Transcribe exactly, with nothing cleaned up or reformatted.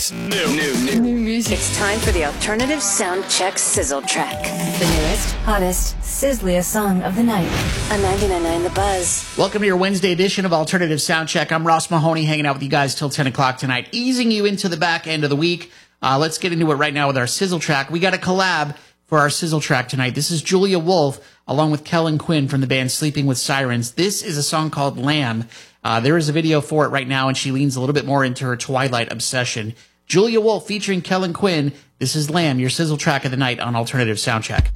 New. New, new. New music. It's time for the Alternative Sound Check Sizzle Track. The newest, hottest, sizzliest song of the night. On ninety-nine point nine The Buzz. Welcome to your Wednesday edition of Alternative Soundcheck. I'm Ross Mahoney, hanging out with you guys till ten o'clock tonight, easing you into the back end of the week. Uh, let's get into it right now with our Sizzle Track. We got a collab for our Sizzle Track tonight. This is Julia Wolf, along with Kellen Quinn from the band Sleeping with Sirens. This is a song called Lamb. Uh, there is a video for it right now, and she leans a little bit more into her Twilight obsession. Julia Wolf featuring Kellen Quinn. This is Lamb, your Sizzle Track of the night on Alternative Soundcheck.